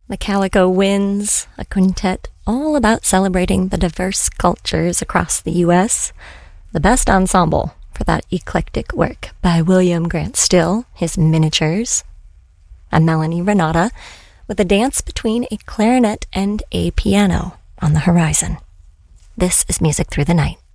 The Calico Winds, a quintet all about celebrating the diverse cultures across the U.S. The best ensemble for that eclectic work by William Grant Still, his miniatures. And Melanie Renata with a dance between a clarinet and a piano on the horizon. This is Music Through the Night.